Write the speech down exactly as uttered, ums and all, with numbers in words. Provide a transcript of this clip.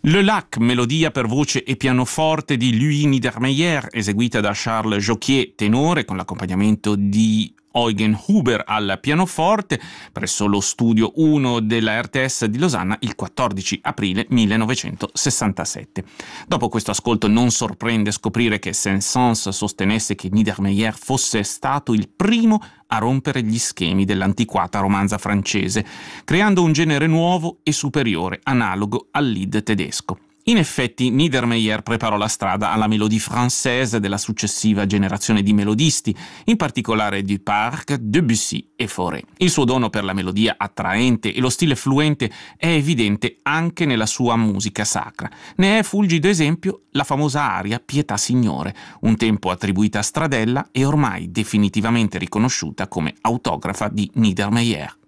Le Lac, melodia per voce e pianoforte di Louis Niedermeyer, eseguita da Charles Jocquier, tenore, con l'accompagnamento di Eugen Huber al pianoforte, presso lo studio uno della R T S di Losanna il quattordici aprile millenovecentosessantasette. Dopo questo ascolto non sorprende scoprire che Saint-Saëns sostenesse che Niedermeyer fosse stato il primo a rompere gli schemi dell'antiquata romanza francese, creando un genere nuovo e superiore, analogo al lied tedesco. In effetti, Niedermeyer preparò la strada alla mélodie française della successiva generazione di melodisti, in particolare Duparc, Debussy e Fauré. Il suo dono per la melodia attraente e lo stile fluente è evidente anche nella sua musica sacra. Ne è fulgido esempio la famosa aria Pietà Signore, un tempo attribuita a Stradella e ormai definitivamente riconosciuta come autografa di Niedermeyer.